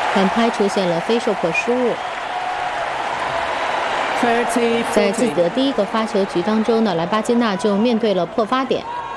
反拍出现了非受迫失误。在自己的第一个发球局当中呢，莱巴金纳就面对了破发点。